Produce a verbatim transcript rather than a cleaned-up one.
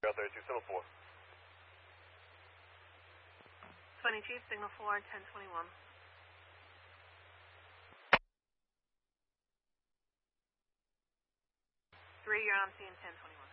Hotel thirty-two, Signal four. twenty-two, Signal four, ten twenty-one. three, you're on scene, ten twenty-one.